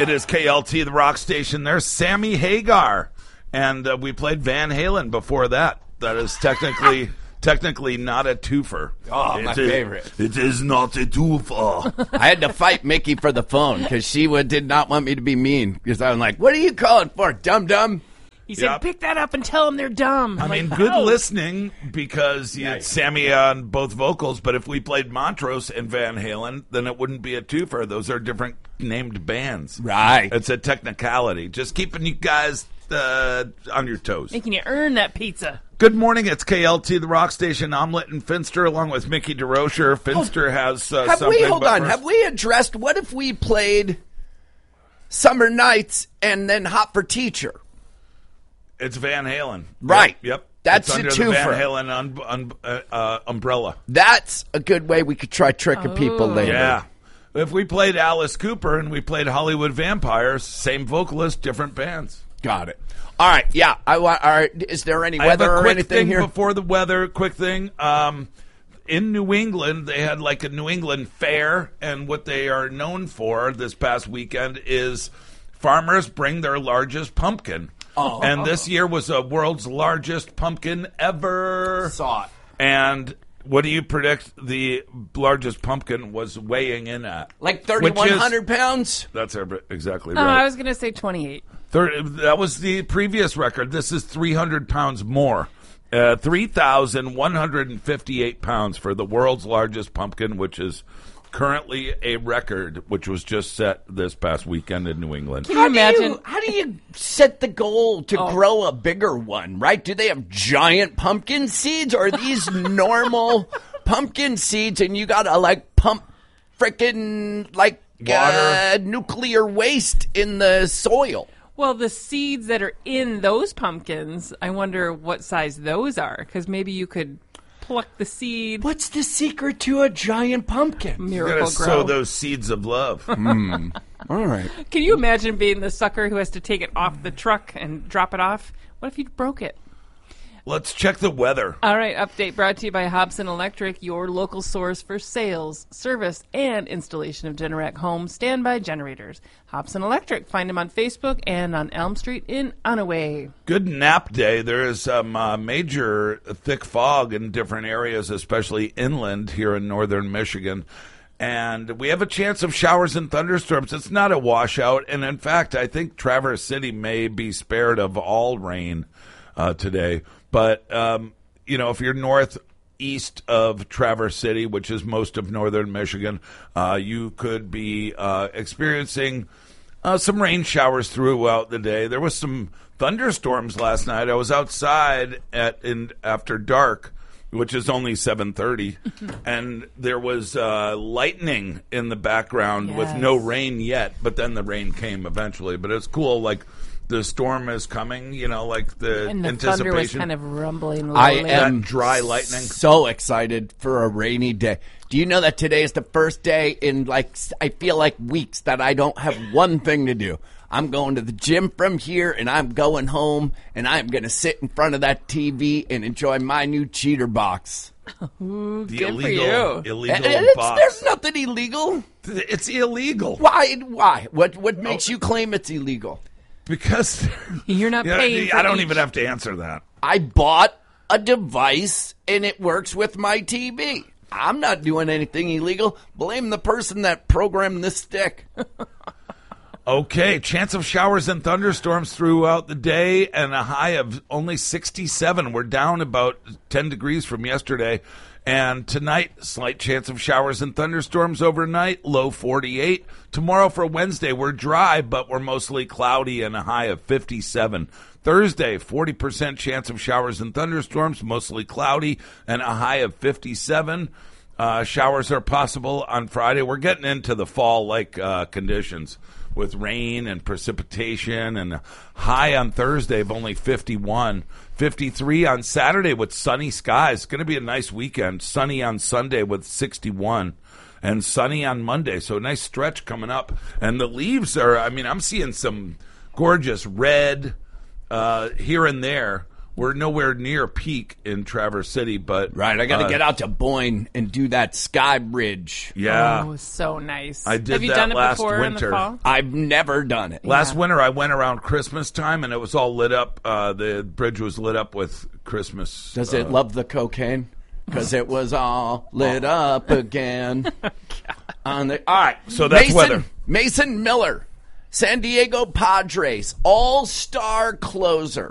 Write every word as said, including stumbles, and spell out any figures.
It is K L T, the rock station. There's Sammy Hagar. And uh, we played Van Halen before that. That is technically technically not a twofer. Oh, it my is, favorite. It is not a twofer. I had to fight Mickey for the phone because she would, did not want me to be mean. Because I was like, what are you calling for, dum-dum? He said, Yep. pick that up and tell them they're dumb. I I'm mean, like, good "Oh." listening because you Yeah, had yeah. Sammy on both vocals, but if we played Montrose and Van Halen, then it wouldn't be a twofer. Those are different named bands. Right. It's a technicality. Just keeping you guys uh, on your toes. Making you earn that pizza. Good morning. It's K L T, the rock station. Omelet and Finster, along with Mickey DeRocher. Finster has uh, Have something. we, hold but on, first- have we addressed, what if we played Summer Nights and then Hot for Teacher? It's Van Halen. Right. Yep. yep. That's it's a under the Van twofer. Halen un- un- uh, uh, umbrella. That's a good way we could try tricking people Oh. later. Yeah. If we played Alice Cooper and we played Hollywood Vampires, same vocalist, different bands. Got it. All right, yeah. I want. All right, is there any I have weather a or quick anything thing here? before the weather. Quick thing. Um, in New England, they had like a New England fair, and what they are known for this past weekend is farmers bring their largest pumpkin. Oh. And this year was the world's largest pumpkin ever. Saw it. And what do you predict the largest pumpkin was weighing in at? Like Which thirty-one is- hundred pounds? That's exactly Oh, right. I was going to say twenty-eight. Thir that was the previous record. This is three hundred pounds more. Uh, three thousand one hundred fifty-eight pounds for the world's largest pumpkin, which is currently a record, which was just set this past weekend in New England. Can you How do imagine? you, how do you set the goal to Oh. grow a bigger one, right? Do they have giant pumpkin seeds, or are these normal pumpkin seeds and you got to, like, pump frickin', like, uh, Water. nuclear waste in the soil? Well, the seeds that are in those pumpkins, I wonder what size those are, because maybe you could pluck the seed. What's the secret to a giant pumpkin? You Miracle gotta grow. sow those seeds of love. All right. Can you imagine being the sucker who has to take it off the truck and drop it off? What if you broke it? Let's check the weather. All right, update brought to you by Hobson Electric, your local source for sales, service, and installation of Generac home standby generators. Hobson Electric, find them on Facebook and on Elm Street in Onaway. Good nap day. There is some uh, major thick fog in different areas, especially inland here in northern Michigan. And we have a chance of showers and thunderstorms. It's not a washout. And in fact, I think Traverse City may be spared of all rain uh, today. But, um, you know, if you're northeast of Traverse City, which is most of northern Michigan, uh, you could be uh, experiencing uh, some rain showers throughout the day. There was some thunderstorms last night. I was outside at in after dark, which is only seven thirty, and there was uh, lightning in the background with no Yes. rain yet, but then the rain came eventually. But it's cool, like the storm is coming, you know, like the And the anticipation. thunder was kind of rumbling low. I later. am That dry lightning. so excited for a rainy day. Do you know that today is the first day in, like, I feel like weeks that I don't have one thing to do? I'm going to the gym from here, and I'm going home, and I'm going to sit in front of that T V and enjoy my new cheater box. the Good for illegal, you. illegal And it's, box. there's nothing illegal. It's illegal Why? Why? What? What makes you claim it's illegal? because You're not Yeah, paying for I don't each- even have to answer that. I bought a device, and it works with my T V. I'm not doing anything illegal. Blame the person that programmed this stick. Okay, chance of showers and thunderstorms throughout the day and a high of only sixty-seven. We're down about ten degrees from yesterday. And tonight, slight chance of showers and thunderstorms overnight, low forty-eight. Tomorrow for Wednesday, we're dry, but we're mostly cloudy and a high of fifty-seven. Thursday, forty percent chance of showers and thunderstorms, mostly cloudy and a high of fifty-seven. Uh, showers are possible on Friday. We're getting into the fall-like uh, conditions with rain and precipitation, and a high on Thursday of only fifty-one. fifty-three on Saturday with sunny skies. It's going to be a nice weekend. Sunny on Sunday with sixty-one. And sunny on Monday. So a nice stretch coming up. And the leaves are, I mean, I'm seeing some gorgeous red uh, here and there We're nowhere near peak in Traverse City, but Right, I got to uh, get out to Boyne and do that sky bridge. Yeah, Oh, so nice. I did Have you that done it last before winter. in the fall? I've never done it. last Yeah. winter I went around Christmas time, and it was all lit up. Uh, the bridge was lit up with Christmas. Does uh, it love the cocaine? Because it was all lit up again. On the, all right, So that's Mason, weather. Mason Miller, San Diego Padres, all-star closer.